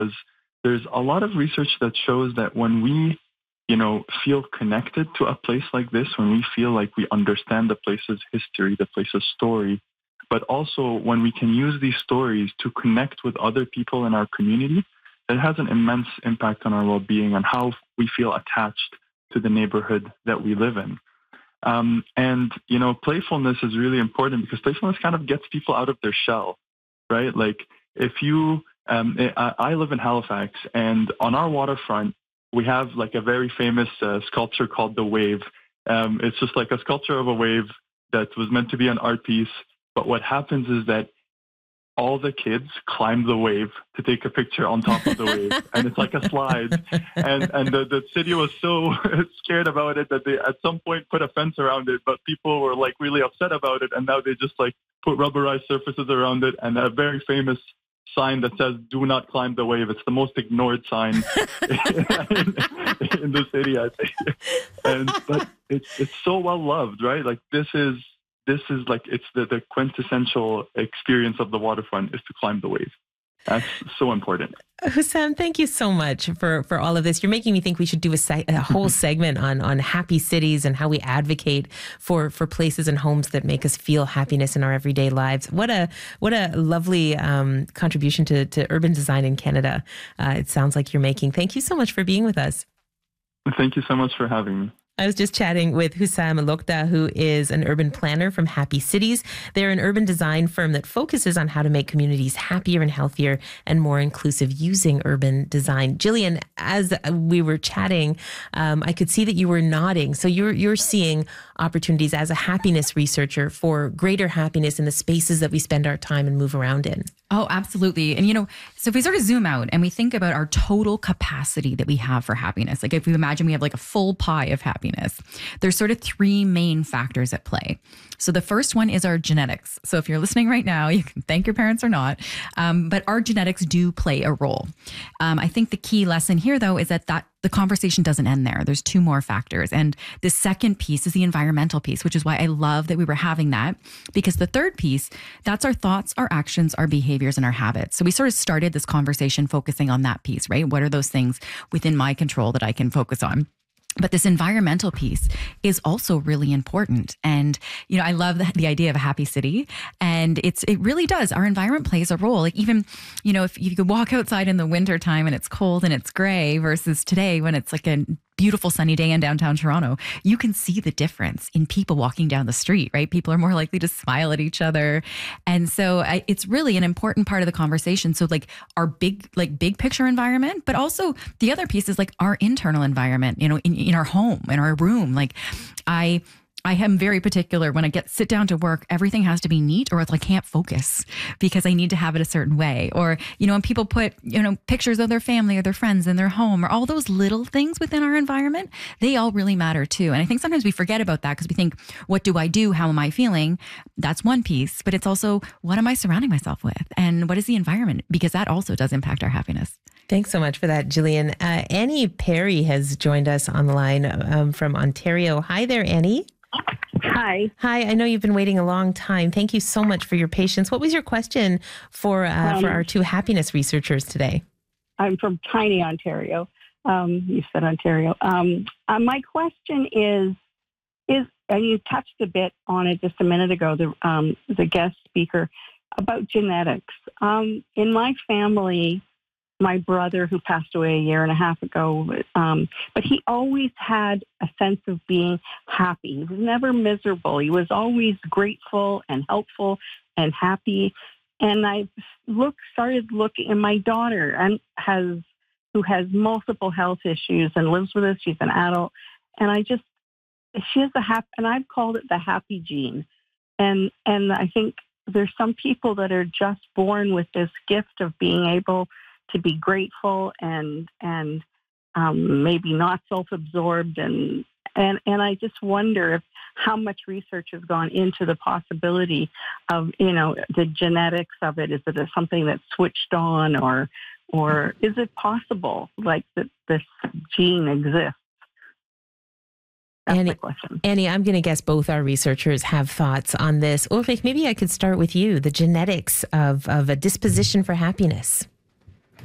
because there's a lot of research that shows that when we, feel connected to a place like this, when we feel like we understand the place's history, the place's story, but also when we can use these stories to connect with other people in our community, it has an immense impact on our well-being and how we feel attached to the neighborhood that we live in. Playfulness is really important because playfulness kind of gets people out of their shell, right? Like if you, I live in Halifax, and on our waterfront, we have like a very famous sculpture called The Wave. It's just like a sculpture of a wave that was meant to be an art piece. But what happens is that all the kids climb the wave to take a picture on top of the wave. And it's like a slide. And the city was so scared about it that they at some point put a fence around it, but people were like really upset about it. And now they just like put rubberized surfaces around it and a very famous sign that says, "Do not climb the wave." It's the most ignored sign in the city, I think. But it's so well loved, right? Like this is like, it's the quintessential experience of the waterfront is to climb the wave. That's so important. Hussam, thank you so much for all of this. You're making me think we should do a whole segment on happy cities and how we advocate for places and homes that make us feel happiness in our everyday lives. What a lovely contribution to urban design in Canada. It sounds like you're making. Thank you so much for being with us. Thank you so much for having me. I was just chatting with Hussam Alokda, who is an urban planner from Happy Cities. They're an urban design firm that focuses on how to make communities happier and healthier and more inclusive using urban design. Jillian, as we were chatting, I could see that you were nodding. So you're seeing opportunities as a happiness researcher for greater happiness in the spaces that we spend our time and move around in. Oh, absolutely. And, so if we sort of zoom out and we think about our total capacity that we have for happiness, like if we imagine we have like a full pie of happiness, there's sort of three main factors at play. So the first one is our genetics. So if you're listening right now, you can thank your parents or not, but our genetics do play a role. I think the key lesson here, though, is that the conversation doesn't end there. There's two more factors. And the second piece is the environmental piece, which is why I love that we were having that, because the third piece, that's our thoughts, our actions, our behaviors, and our habits. So we sort of started this conversation focusing on that piece, right? What are those things within my control that I can focus on? But this environmental piece is also really important. And, I love the idea of a happy city. And it really does. Our environment plays a role. Like even, if you could walk outside in the winter time and it's cold and it's gray versus today when it's like a beautiful sunny day in downtown Toronto, you can see the difference in people walking down the street, right? People are more likely to smile at each other. And so it's really an important part of the conversation. So like our big picture environment, but also the other piece is like our internal environment, in our home, in our room. Like I am very particular when I sit down to work, everything has to be neat or else I can't focus because I need to have it a certain way. Or, when people put, pictures of their family or their friends in their home or all those little things within our environment, they all really matter too. And I think sometimes we forget about that because we think, what do I do? How am I feeling? That's one piece, but it's also, what am I surrounding myself with? And what is the environment? Because that also does impact our happiness. Thanks so much for that, Jillian. Annie Perry has joined us on the line from Ontario. Hi there, Annie. Hi. Hi. I know you've been waiting a long time. Thank you so much for your patience. What was your question for our two happiness researchers today? I'm from tiny Ontario. You said Ontario. My question is, and you touched a bit on it just a minute ago, the guest speaker, about genetics. In my family, my brother, who passed away a year and a half ago, but he always had a sense of being happy. He was never miserable. He was always grateful and helpful and happy. And I started looking, and my daughter who has multiple health issues and lives with us. She's an adult, and she has and I've called it the happy gene. And I think there's some people that are just born with this gift of being able to be grateful and maybe not self-absorbed, and I just wonder how much research has gone into the possibility of the genetics of it. Is it something that's switched on, or is it possible like that this gene exists? That's the question. Annie, I'm going to guess both our researchers have thoughts on this. Ulrich, maybe I could start with you. The genetics of a disposition for happiness.